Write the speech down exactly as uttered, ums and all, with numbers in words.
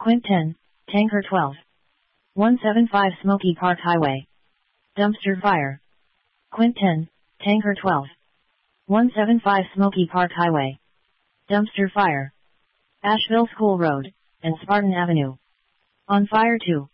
Quint ten, Tanker twelve. one seventy-five Smoky Park Highway. Dumpster fire. Quint ten, Tanker twelve. one seventy-five Smoky Park Highway. Dumpster fire. Asheville School Road, and Spartan Avenue. On fire too.